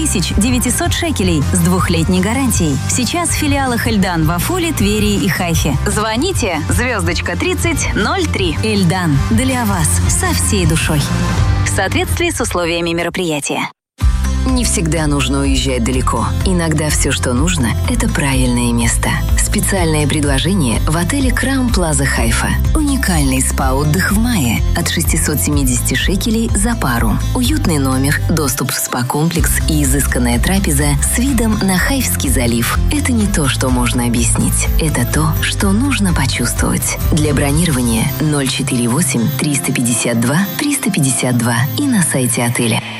900 шекелей с 2-летней гарантией. Сейчас в филиалах Эльдан в Афуле, Твери и Хайфе. Звоните *3003. Эльдан. Для вас. Со всей душой. В соответствии с условиями мероприятия. Не всегда нужно уезжать далеко. Иногда все, что нужно, это правильное место. Специальное предложение в отеле Краун Плаза Хайфа. Уникальный спа-отдых в мае от 670 шекелей за пару. Уютный номер, доступ в спа-комплекс и изысканная трапеза с видом на Хайфский залив. Это не то, что можно объяснить. Это то, что нужно почувствовать. Для бронирования 048 352 352 и на сайте отеля.